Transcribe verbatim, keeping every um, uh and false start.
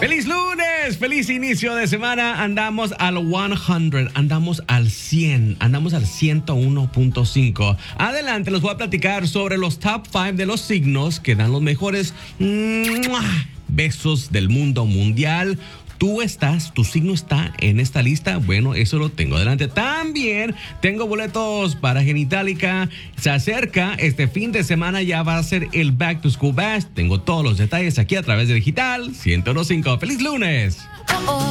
¡Feliz lunes! ¡Feliz inicio de semana! Andamos al cien, andamos al cien, andamos al ciento uno punto cinco. Adelante, les voy a platicar sobre los top cinco de los signos que dan los mejores ¡mua! Besos del mundo mundial. ¿Tú estás, tu signo está en esta lista? Bueno, eso lo tengo adelante. También tengo boletos para Genitalica. Se acerca este fin de semana, ya va a ser el Back to School Bash. Tengo todos los detalles aquí a través de Digital ciento uno punto cinco. ¡Feliz lunes!